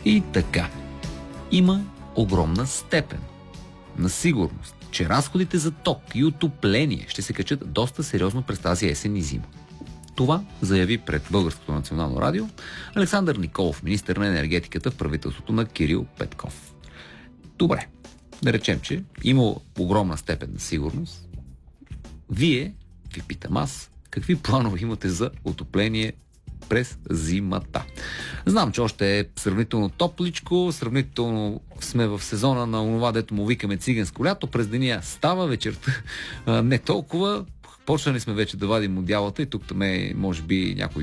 И така, има огромна степен на сигурност, че разходите за ток и отопление ще се качат доста сериозно през тази есен и зима. Това заяви пред Българското национално радио Александър Николов, министър на енергетиката в правителството на Кирил Петков. Добре, да речем, че има огромна степен на сигурност. Вие, ви питам аз, какви планове имате за отопление през зимата? Знам, че още е сравнително топличко, сравнително сме в сезона на онова, дето му викаме циганско лято, през деня става, вечерта не толкова. Почнали сме вече да вадим одялата и тук там може би някой